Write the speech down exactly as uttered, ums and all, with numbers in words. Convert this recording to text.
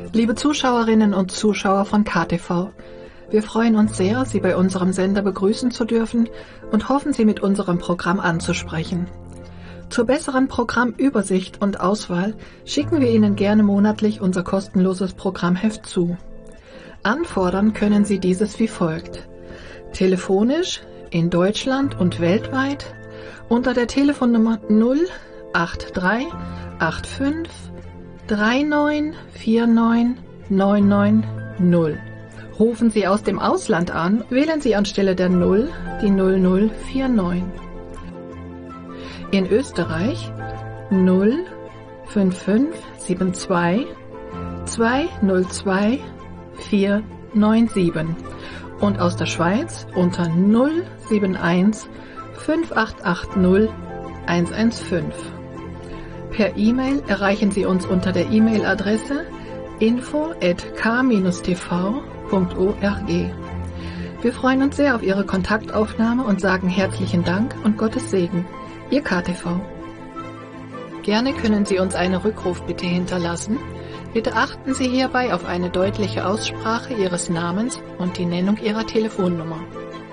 Liebe Zuschauerinnen und Zuschauer von K T V, wir freuen uns sehr, Sie bei unserem Sender begrüßen zu dürfen und hoffen, Sie mit unserem Programm anzusprechen. Zur besseren Programmübersicht und Auswahl schicken wir Ihnen gerne monatlich unser kostenloses Programmheft zu. Anfordern können Sie dieses wie folgt: telefonisch in Deutschland und weltweit unter der Telefonnummer null acht drei acht fünf drei neun vier neun neun neun null. Rufen Sie aus dem Ausland an, wählen Sie anstelle der null die null null vier neun. In Österreich null fünf fünf sieben zwei zwei null zwei vier neun sieben und aus der Schweiz unter null sieben eins fünf acht acht null eins eins fünf. Per E-Mail erreichen Sie uns unter der E-Mail-Adresse info at k dash t v punkt org. Wir freuen uns sehr auf Ihre Kontaktaufnahme und sagen herzlichen Dank und Gottes Segen. Ihr K T V. Gerne können Sie uns eine Rückrufbitte hinterlassen. Bitte achten Sie hierbei auf eine deutliche Aussprache Ihres Namens und die Nennung Ihrer Telefonnummer.